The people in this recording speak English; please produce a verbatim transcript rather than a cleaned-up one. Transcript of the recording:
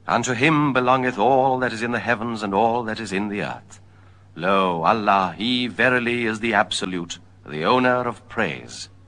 Unto him belongeth all that is in the heavens and all that is in the earth. Lo, Allah, he verily is the absolute, the owner of praise.